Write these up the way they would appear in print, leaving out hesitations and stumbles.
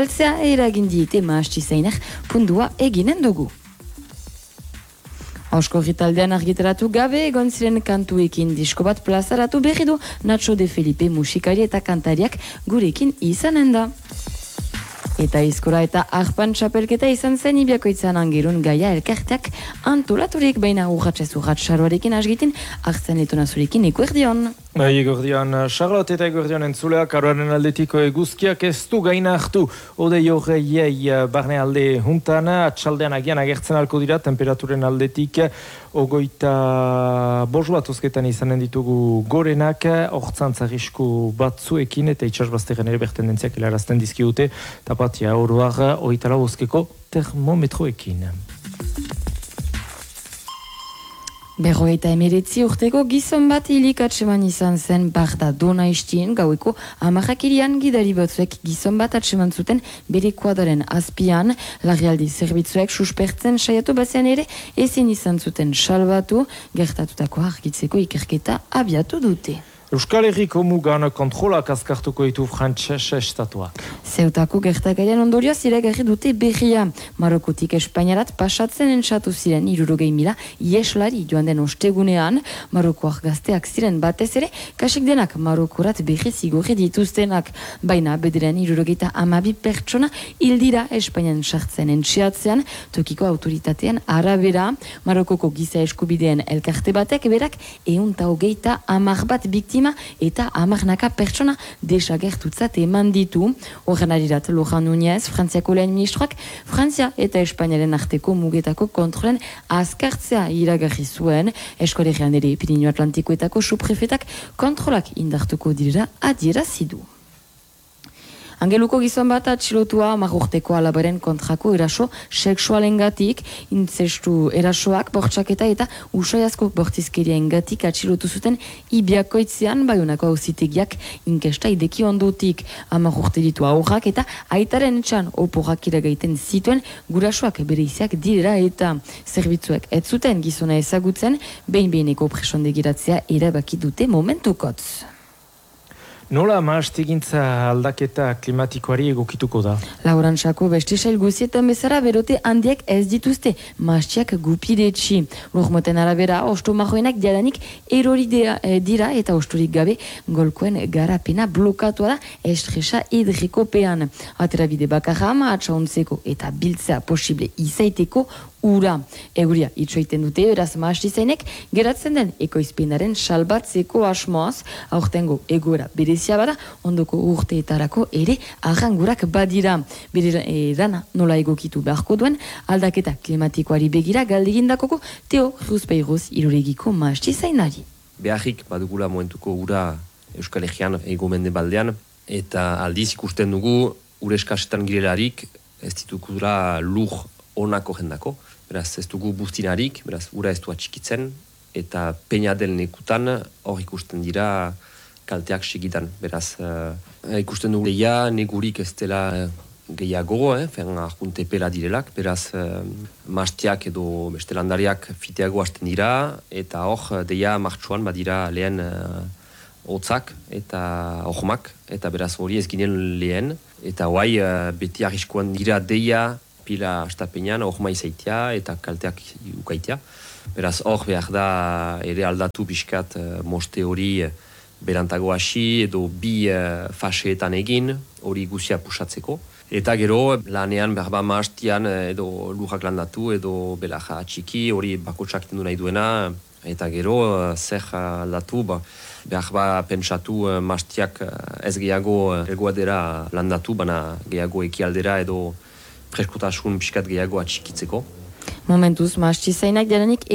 galtzea eragin diete mahastizainak pundua eginen dugu. Auskorri taldean argitaratu gabe egon ziren kantuekin disko bat plazaratu berri du Nacho de Felipe musikari eta kantariak gurekin izanen da. Eta izkora eta arpan txapelketa izan zen Ibiakoitzan Angerun Gaia elkarteak antolaturik baina urratxez saroarekin asgitin hartzen letona zurekin ekuerdion. Eguerdion, Charlotte eta eguerdion entzuleak karoaren aldetiko eguzkiak ez du gaina hartu. Odei horreiei barne alde juntan, atxaldean agian agertzen alko dira, temperaturen aldetik ogoita bost bat osketan izanen ditugu gorenak, hortzantza risku batzuekin eta itxasbazteren ere bertendentziak helarazten dizkiute, tapatia oroar oitala oskeko termometroekin. 59 urteko gizon bat hilik atseman izan zen Barda Donaistien gaueko 10 gidari batzuek gizon bat atseman zuten bere kuadaren azpian, larrialdi zerbitzuek suspertzen saiatu bazean ere ezin izan zuten salbatu, gertatutako argitzeko ikerketa abiatu dute. Euskal Herriko mugan kontrolak azkartuko ditu frantses estatuak. Zeutako gertakarian ondorioz iragarri dute berria. Marokotik Espainiarat pasatzen entsatu ziren 60.000 ieslari joan den ostegunean. Marokoak gazteak ziren batez ere, kasik denak Marokorat berri zigorri dituztenak. Baina bederen 62 pertsona hildira Espainian sartzen entxeatzean, tokiko autoritatean arabera. Marokoko giza eskubideen elkarte batek berak 120 bat biktima eta 10 pertsona desagertutzat eman ditu. Horren arirat Lohan Núñez, Frantziako lehen ministroak, Frantzia eta Espainiaren arteko mugetako kontrolen azkartzea iragarri zuen. Eskolegian ere Pirinio Atlantikoetako suprefetak kontrolak indartuko dira adierazi du. Angeluko gizon bat atxilotua 10 urteko alabaren kontrako eraso sexualengatik, intzestu erasoak, bortxaketa eta usaiazko bortizkeriaengatik atxilotu zuten Ibiakoitzean Baionako auzitegiak inkesta ideki ondotik. 10 urte ditu aurrak eta aitaren etxan oporrak iragaiten zituen gurasoak bere iziak direra eta zerbitzuek ez zuten gizona ezagutzen, behin-behineko presondegiratzea erabaki dute momentukotz. Nola mahastigintza aldaketa klimatikoari egokituko da? Laurantzako beste sail guzietan bezala berote handiak ez dituzte mahastiak gupidetxi. Lurmoten arabera, osto majoenak diadanik erori dira eta ostorik gabe golkoen garapena blokatua da estresa hidrikopean. Aterabide bakarra mahatsauntzeko eta biltzea posible izaiteko ura. Eguria itxoiten dute, beraz mahastizainek geratzen den ekoizpenaren salbatzeko asmoaz, aurtengo egoera berezia bada, ondoko urteetarako ere arrangurak badira. Bere dana nola egokitu beharko duen, aldaketa klimatikoari begira galdegindakoko Teo Ruzpeiruz iruregiko mahastizainari. Beharrik badugula momentuko ura Euskal Herrian egomende baldean, eta aldiz ikusten dugu ure eskasetan girelarik ez ditukura lur onako jendako. Beraz, ez dugu bustinarik, beraz, ura ez du atxikitzen, eta peina del nekutan hor ikusten dira kalteak segidan. Beraz, ikusten dugu deia negurik ez dela gehiago, argunte pela direlak, beraz, mastiak edo beste landariak fiteago hasten dira, eta hor deia martxuan badira lehen hotzak eta ohmak, eta beraz hori ez ginen lehen, eta hoai beti arriskoan dira deia pila astapenean ohma izaitia eta kalteak ukaitia. Beraz hor behar da ere aldatu pixkat moste hori berantago hasi edo bi faseetan egin hori guzia pusatzeko. Eta gero lanean behar mahastian edo lurrak landatu edo belaja txiki hori bakotsak tendu nahi duena. Eta gero zer aldatu behar pentsatu mahastiak ez gehiago egoadera landatu, baina gehiago ekialdera edo preskotasun pixkat gehiago atxikitzeko. Momentuz, mahastizainak diadanik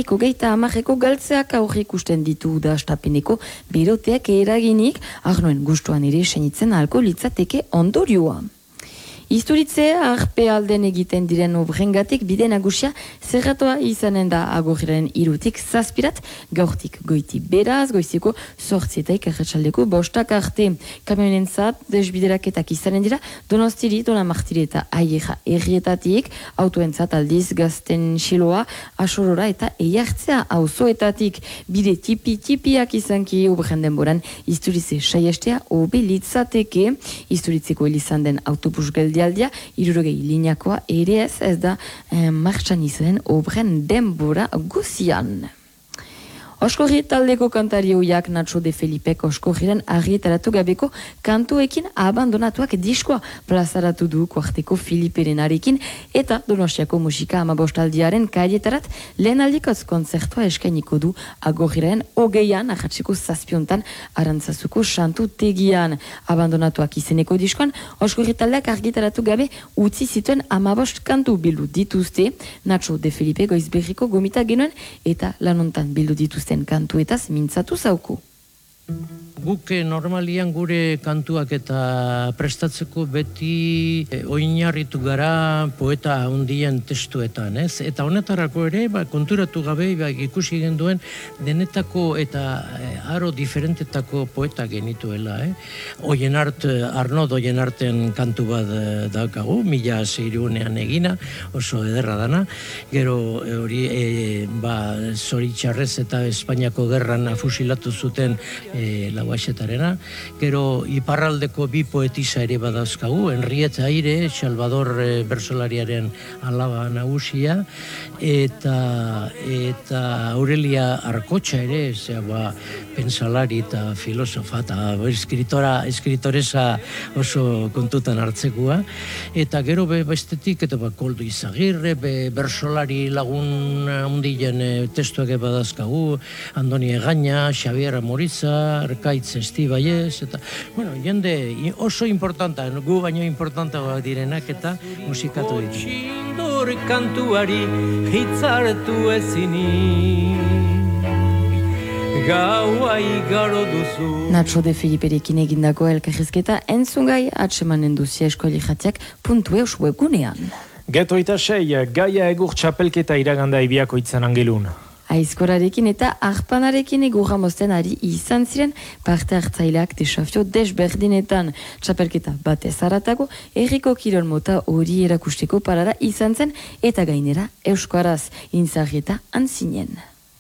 130 galtzeak aurre ikusten ditu da astapeneko beroteak eraginik, arnoen gustuan ere senitzen ahalko litzateke ondorioa. Isturitze arpe alden egiten diren obrengatik bide nagusia zerratoa izanen da agorriaren 3-tik 7 gaurtik goiti beraz, goizeko 8 erretxaldeko 5 arte. Kamionentzat desbideraketak izanen dira Donostiri, Donamartiri eta Aieja errietatik, autoentzat aldiz Gazten Xiloa, Asorora eta Eiartzea auzoetatik. Bide tipiak izanki obren denboran isturitze saiestea obe litzateke. Isturitzeko elizan den autobus geldi geldialdia, 60 lineakoa ere ez da martxan izan obren denbora guzian. Oskorri taldeko kantari hoiak Nacho de Felipek Oskorriren argietaratu gabeko kantuekin abandonatuak diskoa plazaratu du kuarteko Filiperenarekin eta Donostiako musika amabostaldiaren kaietarat lehen aldikoz konzertua eskainiko du Agorriren 20an ahatzeko zazpiontan Arantzazuko santu tegian. Abandonatuak izeneko diskoan Oskorri taldeak argitaratu gabe utzi zituen amabost kantu bildu dituzte. Nacho de Felipe goizberriko gomita genuen eta lanontan bildu dituzte kantuetaz mintzatu zauku. Guk normalian gure kantuak eta prestatzeko beti oinarritu gara poeta handien testuetan, ez? Eta honetarako ere, konturatu gabe, ikusi genduen denetako eta aro diferentetako poeta genituela, Arnaud Oienarten kantu bat daukagu, 1600ean egina, oso ederra dana, gero hori zoritxarrez eta Espainiako gerran fusilatu zuten Lauaxetarena, gero iparraldeko bi poetisa ere badauzkagu, Henriette Aire, Salvador bersolariaren alaba nagusia, eta Aurelia Arkotxa ere, pensalari eta filosofa, eta escritoresa oso kontutan hartzekoa, eta gero bestetik, eta Koldo Izagirre, bersolari lagun handien testuak badauzkagu, Andoni Egaña, Xavier Amoriza, Arkaitz Estibaiez, eta, jende oso importanta, gu baino importantagoak direnak eta musikatu ditu. Txindor kantuari hitzartu ezini, gaua igaro duzu. Nacho de Feliperekin egindako elkarrizketa entzungai atsemanen duzia eskolijatiak.eus webgunean. Geto eta 6, Gaia egur txapelketa iraganda ibiako itzan angelun. Aizkorarekin eta arpanarekin egurra mozten ari izan ziren parte hartzaileak desafio desberdinetan. Txapelketa batez haratago, herriko kirol mota hori erakusteko parada izan zen eta gainera euskaraz intzarrieta antzinen.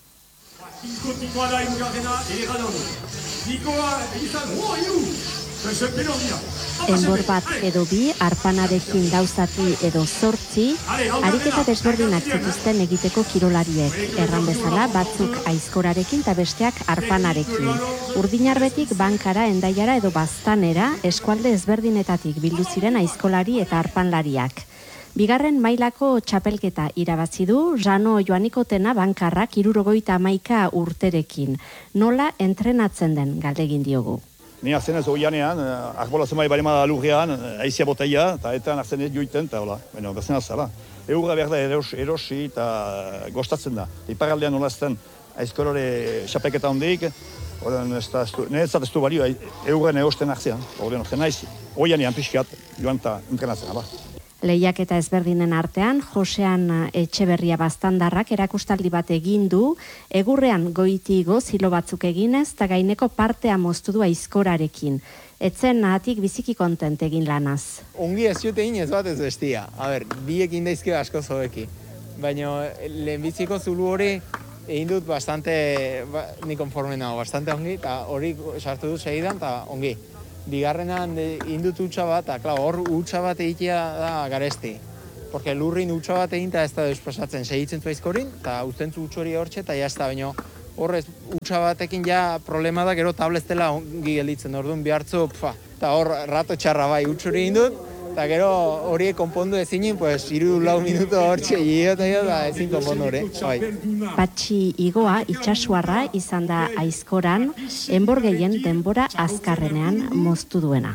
Enbor bat edo bi, arpanarekin dauzati edo 8, ariketa desberdinak zituzten egiteko kirolariek. Erran bezala, batzuk aizkorarekin eta besteak arpanarekin. Urdinarbetik bankara, endaiara edo baztanera, eskualde ezberdinetatik bildu ziren aizkolari eta arpanlariak. Bigarren mailako txapelketa irabazi du, Jano Joanikotena bankarrak 71 urterekin. Nola entrenatzen den galdegin diogu. Ni hartzen ez oianean, arbolazen bai barema lurrean, aizia botaia, eta hartzen ez joiten, eta hola, berzen azala. Eurra berda erosi eta gostatzen da. Iparaldean nolazten aizkorore xapeketa hondik, niretzat ez du balio, eurren erosten hartzean, horren hartzen naiz, oianean pixkat, joan eta entrenatzen, ala. Lehiaketa ezberdinen artean, Josean Etxeberria Baztandarrak erakustaldi bat egin du, egurrean goitigo zilo batzuk eginez, eta gaineko partea moztu du aizkorarekin. Etzen nahatik biziki kontent egin lanaz. Ongi ez jute ez bat ez bestia. Biek indaizke asko zoeki. Baina lehenbiziko zulu hori egin dut bastante, ni konforme nago, bastante ongi, eta hori sartu dut segidan, eta ongi. Bigarrenan indut utxa bat, eta hor utxa bat egitea da garesti. Porque lurrin utxa bat egin eta ez da desplazatzen, segitzen zu aizkorin, eta uztentzu utxori hortxe, eta jazta, baina horrez utxa batekin ja problema da, gero tableztela ongi gelditzen, orduan bihartzu, eta hor rato txarra bai utxori egin dut, eta gero horiek konpondu ezinin, pues, 3-4 minuto hortxe eta ezin konpondu hori. Patxi Igoa itxasuarra izan da aizkoran, enbor gehien denbora azkarrenean moztu duena.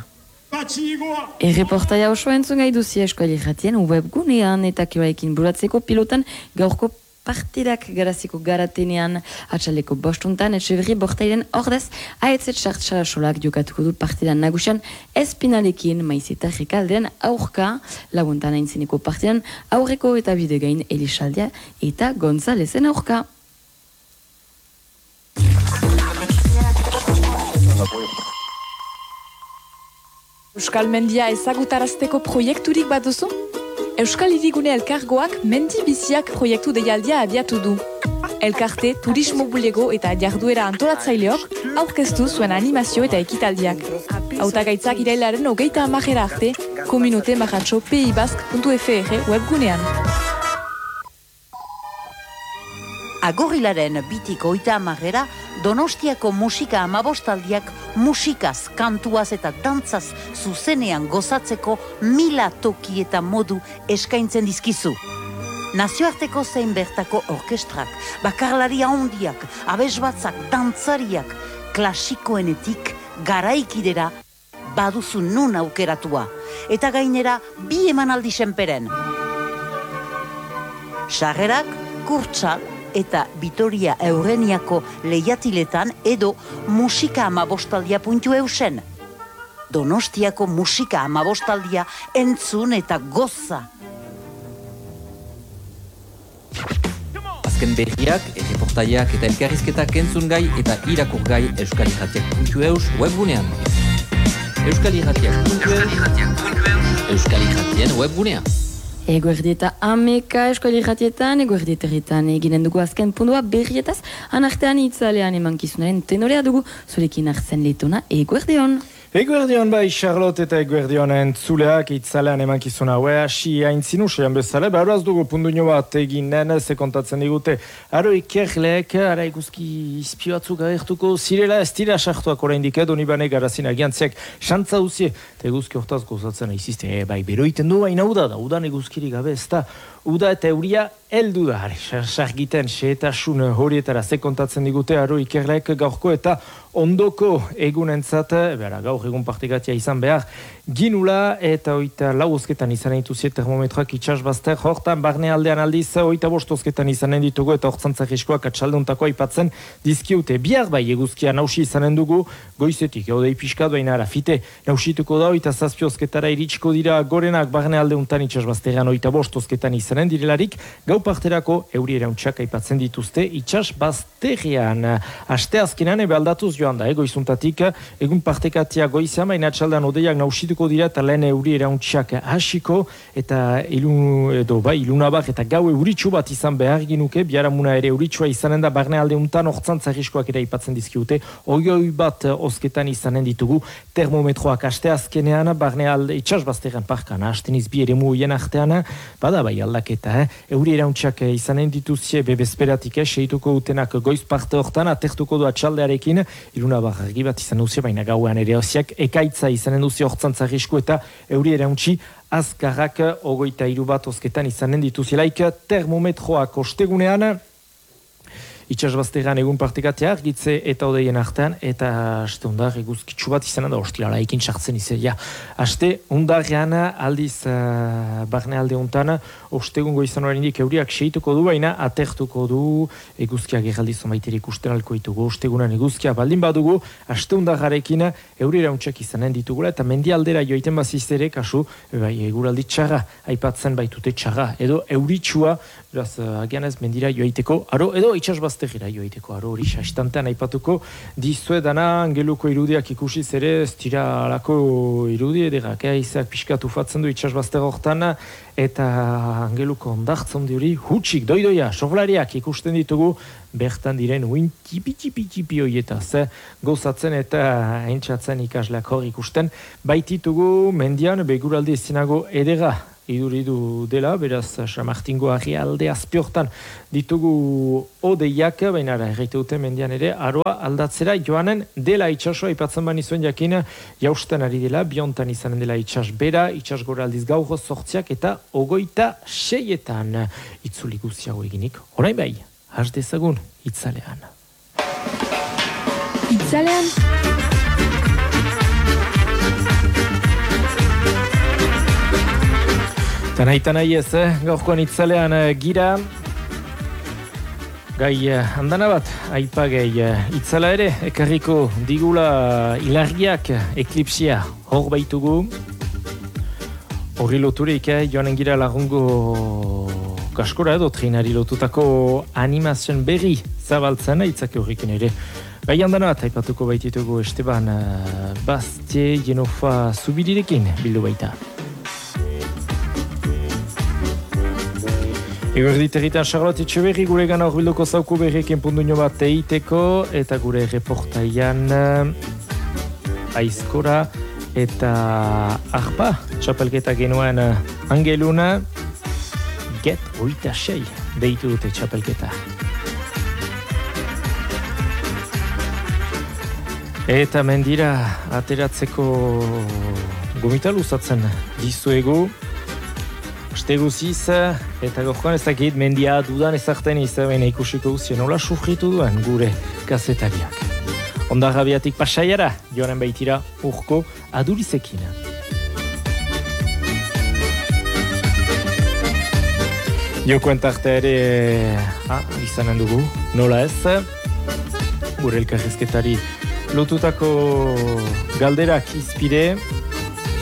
Erreportaia oso entzun gai duzia eskolijatien webgunean eta kiroekin buratzeko pilotan gaurko partidak garaziko garatenean atxaleko bostuntan Etxeberri Bortairen ordez aetzet sartxarasolak jokatuko du partidan nagusian espinalekin maiz eta rekaldean aurka laguntan aintzeneko partidan aurreko eta bidegain Elisaldia eta Gonzalezen aurka. Euskal Mendia ezagutarazteko proiekturik bat duzu? Euskal Hirigune Elkargoak mendi biziak proiektu deialdia abiatu du. Elkarte, turismo bulego eta jarduera antolatzaileok aurkeztu zuen animazio eta ekitaldiak. Hautagaitzak irailaren 30 arte communauté-paibasque.fr webgunean. Agorilaren 2-30 Donostiako musika amabostaldiak musikaz, kantuaz eta dantzaz zuzenean gozatzeko 1000 toki eta modu eskaintzen dizkizu. Nazioarteko zein bertako orkestrak, bakarlari handiak, abesbatzak, dantzariak, klasikoenetik garaikidera baduzu nun aukeratua. Eta gainera 2 emanaldi senperen. Sarrerak, kurtsa eta Vitoria Eureniako lehiatiletan edo musika amabostaldia.eusen. Donostiako musika amabostaldia entzun eta goza. Azken berriak, erreportaiak eta elkarrizketak entzun gai eta irakur gai euskalirratiak.eus webgunean. Euskalirratien webgunean. Eguerdieta ameka eskualirratietan, eguerdieterritan eginen dugu azken pundua berrietaz, anartean itzalean emankizunaren tenorea dugu, zurekin hartzen letuna, eguerdion. Eguerdion bai, Charlotte eta eguerdion entzuleak itzalean emankizuna haue hasi haintzinu, seian bezala, beraz dugu punduño bat eginen, sekontatzen digute, aro ikerleek, ara iguzki izpioatzuk agertuko zirela, ez dira sartuak oraindik edo nibane garazin agiantziak, xantza duzie, eta eguzki hortaz gozatzen aizizte, bai, beroiten du, baina uda da, udan eguzkiri gabe, ez da, uda eta euria heldu da, sargiten, xeetasun horietara sekontatzen digute, aro ikerleek gaurko eta ondoko egunentzat, bera, gaur egun partikatia izan behar, ginula eta oita lau osketan izanen dituzie termometroak itxasbazter, hortan barne aldean aldiz, oita bost osketan izanen ditugu eta hortzantzak eskoak atxalduntako aipatzen dizkiute. Bihar bai eguzkia nausi izanen dugu, goizetik, eudei pixkat baina arafite, nausituko da oita zazpi osketara iritsiko dira gorenak barne aldeuntan itxasbazteran oita bost osketan izanen direlarik, gau parterako euri erauntxak aipatzen dituzte itxasbazterian. Aste azkenan ebe aldatuz joan da, goizuntatik, egun partekatia goizan, baina atxaldan odeiak nausituko dira eta lehen euri erauntxak hasiko eta ilunabar eta gau euritxu bat izan behar ginuke, biharamuna ere euritxua izanen da barne aldeuntan hortzantza riskoak ere aipatzen dizkiute, oioi bat osketan izanen ditugu termometroak aste azkenean, barne alde itxasbazteran parkan, hasteniz bi ere muien artean, bada bai aldaketa, euri erauntxak izanen dituzie bebezperatik, seituko utenak goiz parte hortan, atertuko du atxaldearekin, ilunabar argi bat izan duzio, baina gauan ere hosiak ekaitza izanen duzio hortzantza risku eta euri erauntxi azkarrak 23 bat osketan izanen dituzielaik termometroak ostegunean, itxasbazteran egun partikatea argitze eta odeien artean, eta aste undar eguzkitsu bat izanen da ostirala ekin sartzen izan. Aste undarrean aldiz barne alde untan, ostegungo izan oraindik euriak seituko du, baina atertuko du eguzkiak erraldiz omaiter ikusten alko ditugu. Ostegunan eguzkia baldin badugu, aste undarrarekin euri erauntxak izanen ditugula, eta mendialdera joiten baziz ere, kasu, eguraldi txarra, aipatzen baitute txarra, edo euritsua, beraz, agian ez mendira joiteko, aro, edo itxasbazterira joiteko, aro, hori sastantean aipatuko, dizue dana angeluko irudiak ikusiz ere, ez tira alako irudi, edera, izak pixkat ufatzen du itxasbazter hortan, eta angeluko ondartzen hori hutsik, doidoia, soflariak ikusten ditugu, bertan diren uin tipi hoietaz, gozatzen eta entzatzen ikasleak hor ikusten, baititugu mendian, beguraldi ezinago edera, iduridu dela, beraz, Samartingo Arrialde azpiortan ditugu odeiak, baina erraite dute mendian ere, aroa aldatzera joanen dela itxasoa, ipatzen bani zuen jakin, jausten ari dela, biontan izanen dela itxas bera, itxas gora aldiz gaur sortziak eta 26etan itzuli guztiago eginik. Orain bai, has dezagun itzalean. Itzalean? Tanai ez, gaurkoan itzalean gira, gai handana bat, aipagai itzala ere, ekarriko digula ilargiak eklipsia hor baitugu, horri loturik joanen gira lagungo kaskora edo trainari lotutako animazioen berri zabaltzen, itzake horrekin ere. Gai handana bat, aipatuko baititugu Esteban Bastie Jenofa Zubirirekin bildu baita. Eguerditerritan Charlotte Etxeberri gure gana horbilduko zauku berrekin punduño bat eiteko eta gure reportaian aizkora eta arpa txapelketa genuen Angeluna Get 26 deitu dute txapelketa. Eta mendira ateratzeko gomita luzatzen dizuegu. Aste guziz, eta gorkoan ez dakit mendia dudan ezarten izabena ikusiko guzien nola sufritu duen gure kazetariak. Ondarrabiatik pasaiara, joanen baitira urko adurizekin. Jokoen tarte ere izanen dugu, nola ez, gure elkarrizketari lotutako galderak izpide,